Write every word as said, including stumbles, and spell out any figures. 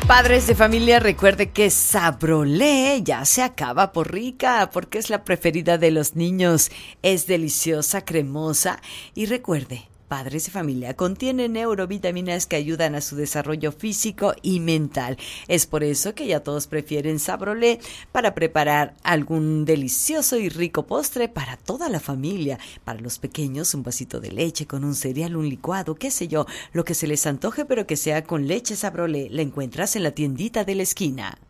Padres de familia, recuerde que Sabrolé ya se acaba por rica, porque es la preferida de los niños. Es deliciosa, cremosa y recuerde, Padres de familia, contiene neurovitaminas que ayudan a su desarrollo físico y mental. Es por eso que ya todos prefieren Sabrolé para preparar algún delicioso y rico postre para toda la familia. Para los pequeños, un vasito de leche con un cereal, un licuado, qué sé yo, lo que se les antoje, pero que sea con leche Sabrolé. La encuentras en la tiendita de la esquina.